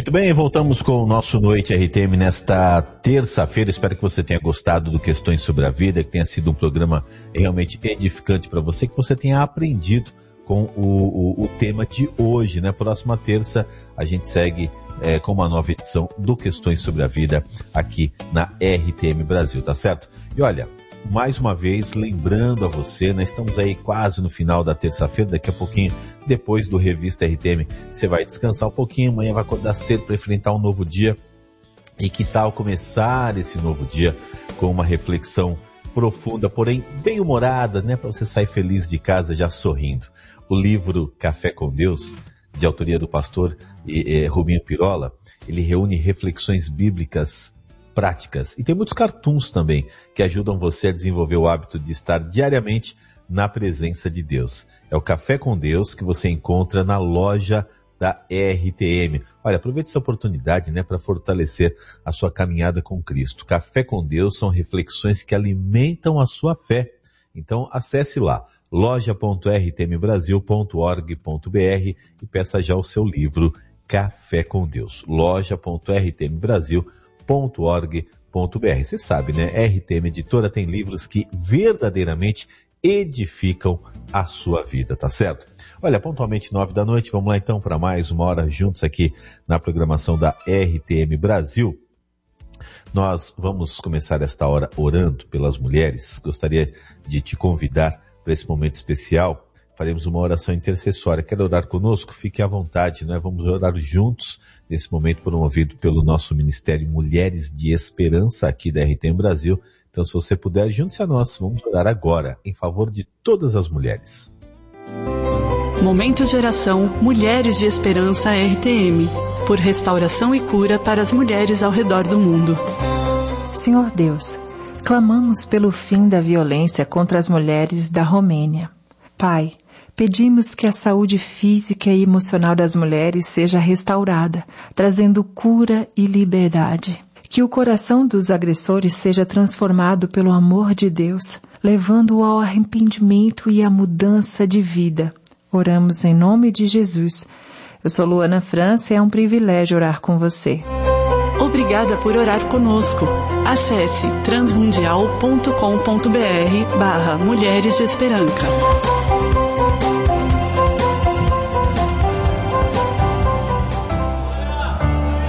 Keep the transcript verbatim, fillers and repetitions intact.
Muito bem, voltamos com o nosso Noite R T M nesta terça-feira. Espero que você tenha gostado do Questões sobre a Vida, que tenha sido um programa realmente edificante para você, que você tenha aprendido com o, o, o tema de hoje, né? Próxima terça a gente segue é, com uma nova edição do Questões sobre a Vida aqui na R T M Brasil, tá certo? E olha, mais uma vez, lembrando a você, né, estamos aí quase no final da terça-feira, daqui a pouquinho, depois do Revista R T M, você vai descansar um pouquinho, amanhã vai acordar cedo para enfrentar um novo dia. E que tal começar esse novo dia com uma reflexão profunda, porém bem humorada, né, para você sair feliz de casa já sorrindo. O livro Café com Deus, de autoria do pastor eh, eh, Rubinho Pirola, ele reúne reflexões bíblicas práticas. E tem muitos cartoons também que ajudam você a desenvolver o hábito de estar diariamente na presença de Deus. É o Café com Deus que você encontra na loja da R T M. Olha, aproveite essa oportunidade, né, para fortalecer a sua caminhada com Cristo. Café com Deus são reflexões que alimentam a sua fé. Então acesse lá, loja ponto r t m brasil ponto org ponto b r e peça já o seu livro Café com Deus. loja ponto r t m brasil ponto org ponto b r. Você sabe, né? R T M Editora tem livros que verdadeiramente edificam a sua vida, tá certo? Olha, pontualmente nove da noite, vamos lá então para mais uma hora juntos aqui na programação da R T M Brasil. Nós vamos começar esta hora orando pelas mulheres. Gostaria de te convidar para esse momento especial. Faremos uma oração intercessória. Quer orar conosco? Fique à vontade, né? Vamos orar juntos nesse momento promovido pelo nosso Ministério Mulheres de Esperança aqui da R T M Brasil. Então, se você puder, junte-se a nós. Vamos orar agora em favor de todas as mulheres. Momento de oração Mulheres de Esperança R T M. Por restauração e cura para as mulheres ao redor do mundo. Senhor Deus, clamamos pelo fim da violência contra as mulheres da Romênia. Pai, pedimos que a saúde física e emocional das mulheres seja restaurada, trazendo cura e liberdade. Que o coração dos agressores seja transformado pelo amor de Deus, levando-o ao arrependimento e à mudança de vida. Oramos em nome de Jesus. Eu sou Luana França e é um privilégio orar com você. Obrigada por orar conosco. Acesse transmundial ponto com ponto b r barra Mulheres de Esperança.